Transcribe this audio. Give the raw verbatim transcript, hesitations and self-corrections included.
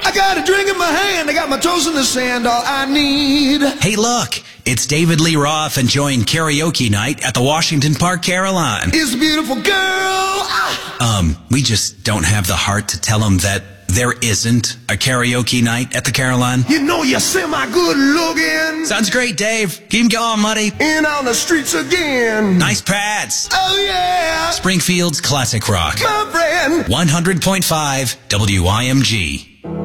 I got a drink in my hand, I got my toes in the sand, all I need. Hey, look, it's David Lee Roth enjoying karaoke night at the Washington Park Carillon. Is a beautiful girl. Ah. Um, we just don't have the heart to tell him that there isn't a karaoke night at the Carillon. You know you're semi-good looking. Sounds great, Dave. Keep him going, buddy. In on the streets again. Nice pads. Oh, yeah. Springfield's classic rock. My friend. one hundred point five W I M G.